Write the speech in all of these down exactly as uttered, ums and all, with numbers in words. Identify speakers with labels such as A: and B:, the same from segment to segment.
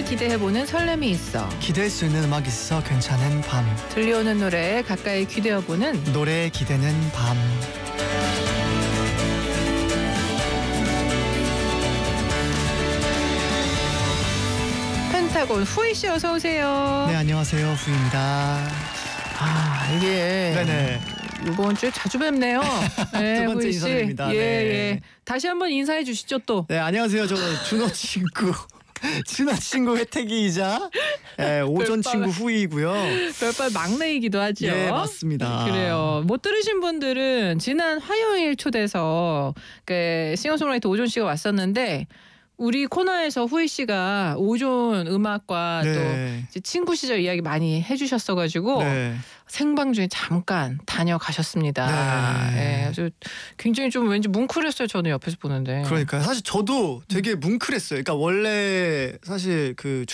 A: 음악을 기대해보는 설렘이 있어.
B: 기댈 수 있는 음악 있어 괜찮은 밤.
A: 들려오는 노래에 가까이 기대어보는
B: 노래에 기대는 밤.
A: 펜타곤 후이 씨 어서 오세요.
B: 네, 안녕하세요, 후이입니다.
A: 아 이게
B: 네네.
A: 이번 주에 자주 뵙네요. 네,
B: 두 번째
A: 후이 씨.
B: 인사드립니다.
A: 예,
B: 네.
A: 예. 다시 한번 인사해 주시죠 또.
B: 네, 안녕하세요. 저는 준호 친구, 준호 친구 혜택이이자 예, 오전
A: 별밤.
B: 친구 후이고요.
A: 별발 막내이기도 하죠.
B: 예, 맞습니다.
A: 그래요. 못 들으신 분들은 지난 화요일 초대서 그 싱어송라이터 오존 씨가 왔었는데 우리 코너에서 후이 씨가 오존 음악과
B: 네.
A: 또 이제 친구 시절 이야기 많이 해주셨어가지고
B: 네.
A: 생방 중에 잠깐 다녀가셨습니다.
B: 네.
A: 예, 그래서 굉장히 좀 왠지 뭉클했어요. 저는 옆에서 보는데.
B: 그러니까 사실 저도 되게 뭉클했어요. 그러니까 원래 사실 그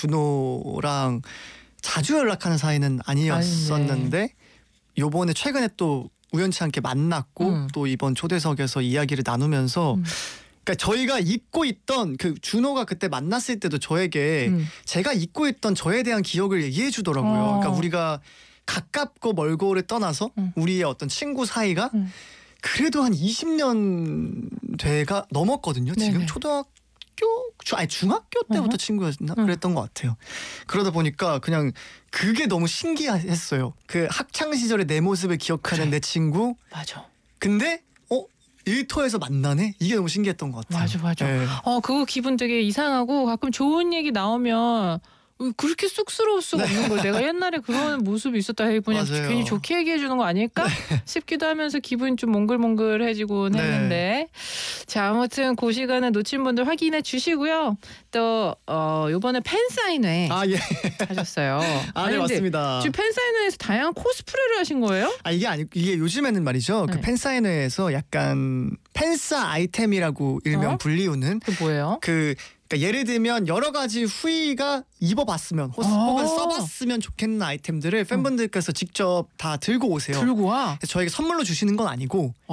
B: 준호랑 자주 연락하는 사이는 아니었었는데 요번에 최근에 또 우연치 않게 만났고
A: 음.
B: 또 이번 초대석에서 이야기를 나누면서
A: 음.
B: 그러니까 저희가 잊고 있던 그 준호가 그때 만났을 때도 저에게
A: 음.
B: 제가 잊고 있던 저에 대한 기억을 얘기해 주더라고요.
A: 어.
B: 그러니까 우리가 가깝고 멀고를 떠나서
A: 음.
B: 우리의 어떤 친구 사이가
A: 음.
B: 그래도 한 이십 년 돼가 넘었거든요. 지금
A: 네네.
B: 초등학교 주, 아니 중학교 때부터
A: 어허.
B: 친구였나
A: 음.
B: 그랬던 것 같아요. 그러다 보니까 그냥 그게 너무 신기했어요. 그 학창 시절의 내 모습을 기억하는
A: 그래.
B: 내 친구.
A: 맞아.
B: 근데 어 일터에서 만나네? 이게 너무 신기했던 것 같아요.
A: 맞아, 맞아.
B: 예.
A: 어 그거 기분 되게 이상하고 가끔 좋은 얘기 나오면 그렇게 쑥스러울 수가 없는 걸 내가 옛날에 그런 모습이 있었다 해 그냥
B: 맞아요.
A: 괜히 좋게 얘기해 주는 거 아닐까 싶기도 하면서 기분이 좀 몽글몽글해지곤
B: 네.
A: 했는데 자 아무튼 그 시간은 놓친 분들 확인해 주시고요. 또 어, 이번에 팬사인회
B: 아 예.
A: 하셨어요.
B: 아
A: 아니,
B: 네
A: 근데
B: 맞습니다.
A: 지금 팬사인회에서 다양한 코스프레를 하신 거예요?
B: 아 이게 아니 이게 요즘에는 말이죠.
A: 네.
B: 그 팬사인회에서 약간 팬싸 아이템이라고 일명
A: 어?
B: 불리우는
A: 그게 뭐예요?
B: 그 그러니까 예를 들면 여러 가지 후이가 입어봤으면 혹-
A: 아.
B: 혹은 써봤으면 좋겠는 아이템들을 팬분들께서 직접 다 들고 오세요.
A: 들고 와.
B: 그래서 저에게 선물로 주시는 건 아니고